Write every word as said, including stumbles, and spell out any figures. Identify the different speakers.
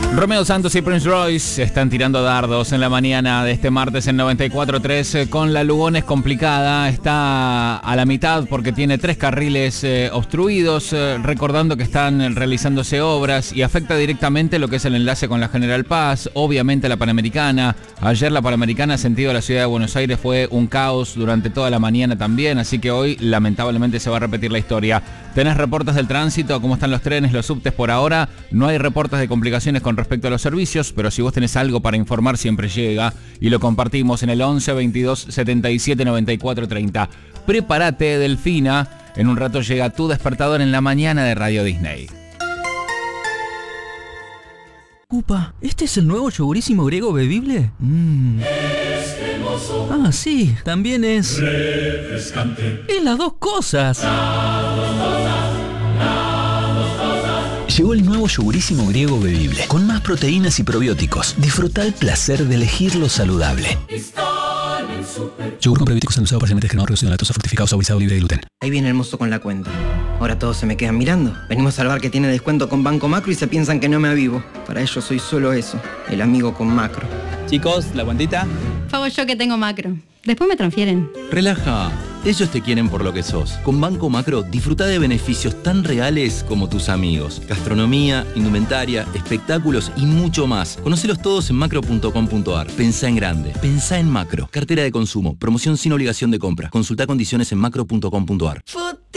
Speaker 1: Romeo Santos y Prince Royce están tirando dardos en la mañana de este martes en noventa y cuatro tres. Con la Lugones complicada, está a la mitad porque tiene tres carriles eh, obstruidos, eh, recordando que están realizándose obras y afecta directamente lo que es el enlace con la General Paz, obviamente la Panamericana. Ayer la Panamericana sentido a la ciudad de Buenos Aires fue un caos durante toda la mañana también, así que hoy lamentablemente se va a repetir la historia. ¿Tenés reportes del tránsito? ¿Cómo están los trenes, los subtes por ahora? No hay reportes de complicaciones con respecto a los servicios, pero si vos tenés algo para informar siempre llega y lo compartimos en el once veintidós setenta y siete noventa y cuatro treinta. Prepárate, Delfina, en un rato llega tu despertador en la mañana de Radio Disney.
Speaker 2: Upa, ¿este es el nuevo yogurísimo griego bebible? Mmm. Ah, sí, también es... refrescante. Es las dos cosas.
Speaker 3: Llegó el nuevo yogurísimo griego bebible, con más proteínas y probióticos. Disfruta el placer de elegir lo saludable. Yogur con probióticos endulzado parcialmente descremado, reducido en lactosa, fortificado, saborizado, libre de gluten.
Speaker 4: Ahí viene el mozo con la cuenta. Ahora todos se me quedan mirando. Venimos al bar que tiene descuento con Banco Macro y se piensan que no me avivo. Para ellos soy solo eso, el amigo con Macro.
Speaker 5: Chicos, ¿la cuentita?
Speaker 6: Pago yo que tengo Macro. Después me transfieren.
Speaker 5: Relaja. Ellos te quieren por lo que sos. Con Banco Macro, disfruta de beneficios tan reales como tus amigos. Gastronomía, indumentaria, espectáculos y mucho más. Conocelos todos en macro punto com punto ar. Pensá en grande. Pensá en Macro. Cartera de consumo. Promoción sin obligación de compra. Consulta condiciones en macro punto com punto ar.